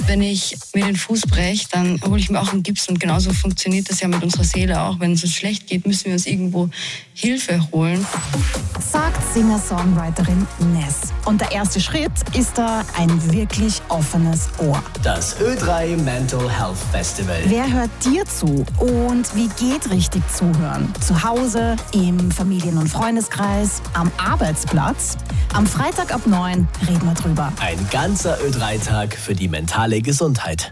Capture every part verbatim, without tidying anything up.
Wenn ich mir den Fuß breche, dann hole ich mir auch einen Gips. Und genauso funktioniert das ja mit unserer Seele auch. Wenn es uns schlecht geht, müssen wir uns irgendwo Hilfe holen. Sagt Singer-Songwriterin Ness. Und der erste Schritt ist da ein wirklich offenes Ohr. Das Ö drei Mental Health Festival. Wer hört dir zu? Und wie geht richtig zuhören? Zu Hause, im Familien- und Freundeskreis, am Arbeitsplatz? Am Freitag ab neun reden wir drüber. Ein ganzer Ö drei Tag für die mentale Gesundheit.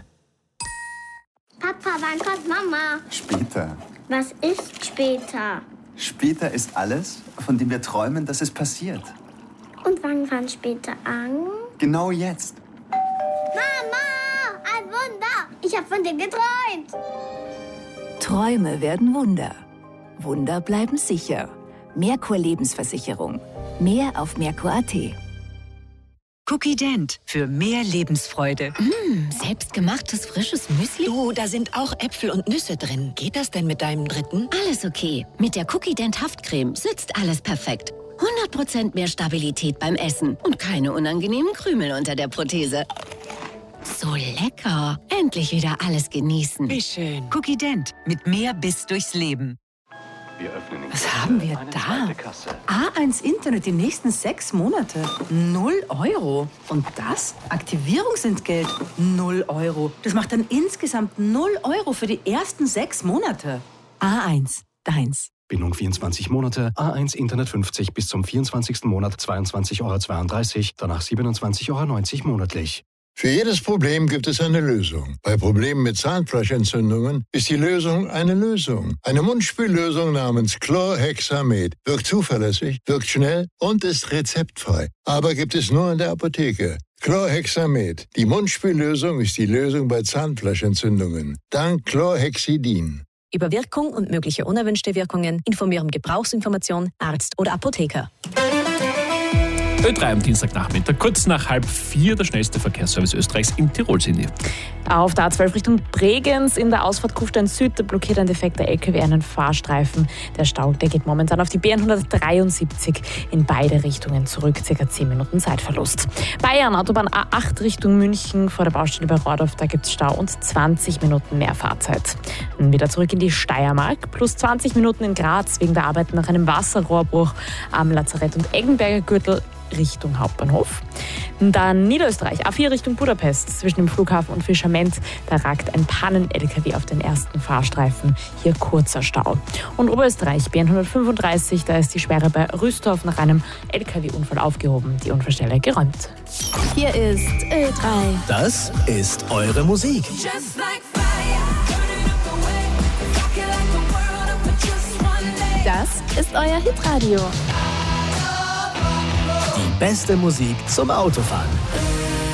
Papa, wann kommt Mama? Später. Was ist später? Später ist alles, von dem wir träumen, dass es passiert. Und wann fängt später an? Genau jetzt. Mama, ein Wunder! Ich habe von dir geträumt. Träume werden Wunder. Wunder bleiben sicher. Merkur Lebensversicherung. Mehr auf merkur punkt at. Cookie Dent für mehr Lebensfreude. Mmh, selbstgemachtes frisches Müsli? Du, da sind auch Äpfel und Nüsse drin. Geht das denn mit deinem dritten? Alles okay. Mit der Cookie Dent Haftcreme sitzt alles perfekt. hundert Prozent mehr Stabilität beim Essen und keine unangenehmen Krümel unter der Prothese. So lecker. Endlich wieder alles genießen. Wie schön. Cookie Dent mit mehr Biss durchs Leben. Wir öffnen in Was haben wir da? A eins Internet die nächsten sechs Monate. Null Euro. Und das? Aktivierungsentgelt. Null Euro. Das macht dann insgesamt null Euro für die ersten sechs Monate. A eins. Deins. Bindung vierundzwanzig Monate, A eins Internet fünfzig bis zum vierundzwanzigsten Monat zweiundzwanzig Euro zweiunddreißig, danach siebenundzwanzig Euro neunzig monatlich. Für jedes Problem gibt es eine Lösung. Bei Problemen mit Zahnfleischentzündungen ist die Lösung eine Lösung. Eine Mundspüllösung namens Chlorhexamed wirkt zuverlässig, wirkt schnell und ist rezeptfrei. Aber gibt es nur in der Apotheke. Chlorhexamed. Die Mundspüllösung ist die Lösung bei Zahnfleischentzündungen. Dank Chlorhexidin. Über Wirkung und mögliche unerwünschte Wirkungen informieren Gebrauchsinformation, Arzt oder Apotheker. Ö drei am Dienstagnachmittag, kurz nach halb vier, der schnellste Verkehrsservice Österreichs im Tirol-City. Auf der A zwölf Richtung Bregenz in der Ausfahrt Kufstein Süd blockiert ein defekter L K W einen Fahrstreifen. Der Stau, der geht momentan auf die B hundertdreiundsiebzig in beide Richtungen zurück, circa zehn Minuten Zeitverlust. Bayern, Autobahn A acht Richtung München vor der Baustelle bei Rordorf, da gibt es Stau und zwanzig Minuten mehr Fahrzeit. Und wieder zurück in die Steiermark, plus zwanzig Minuten in Graz wegen der Arbeit nach einem Wasserrohrbruch am Lazarett und Eggenberger Gürtel Richtung Hauptbahnhof. Dann Niederösterreich, A vier Richtung Budapest, zwischen dem Flughafen und Fischament. Da ragt ein Pannen-L K W auf den ersten Fahrstreifen. Hier kurzer Stau. Und Oberösterreich, B hundertfünfunddreißig, da ist die Sperre bei Rüstorf nach einem L K W-Unfall aufgehoben. Die Unfallstelle geräumt. Hier ist Ö drei. Das ist eure Musik. Das ist euer Hitradio. Die beste Musik zum Autofahren.